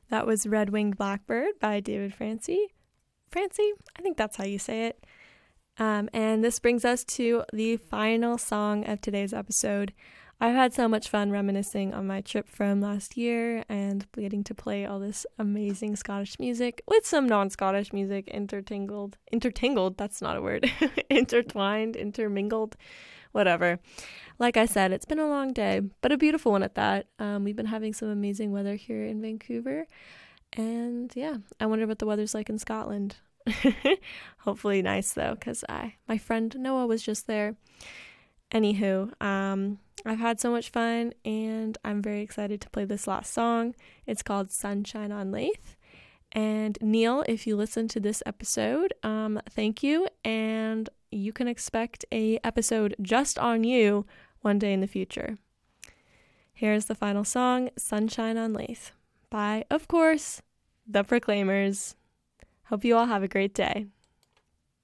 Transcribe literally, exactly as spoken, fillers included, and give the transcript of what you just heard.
That was Red Winged Blackbird by David Francie. Francie? I think that's how you say it. Um, and this brings us to the final song of today's episode. I've had so much fun reminiscing on my trip from last year and getting to play all this amazing Scottish music with some non-Scottish music intertangled. Intertangled, that's not a word. Intertwined, intermingled, whatever. Like I said, it's been a long day, but a beautiful one at that. Um, we've been having some amazing weather here in Vancouver. And yeah, I wonder what the weather's like in Scotland. Hopefully nice though, because I my friend Noah was just there. Anywho, um, I've had so much fun and I'm very excited to play this last song. It's called Sunshine on Leith. And Neil, if you listen to this episode, um, thank you. And you can expect a episode just on you one day in the future. Here's the final song, Sunshine on Leith, by, of course, The Proclaimers. Hope you all have a great day.